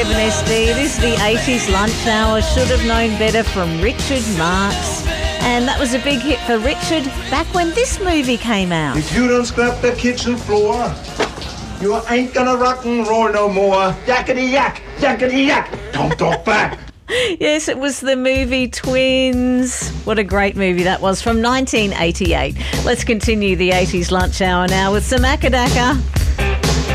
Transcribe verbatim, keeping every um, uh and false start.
seven S D. It is the eighties lunch hour. Should have known better from Richard Marx. And that was a big hit for Richard back when this movie came out. If you don't scrap the kitchen floor, you ain't gonna rock and roll no more. Yakety yak, yakety yak. Don't talk back. Yes, it was the movie Twins. What a great movie that was from nineteen eighty-eight. Let's continue the eighties lunch hour now with some Akadaka.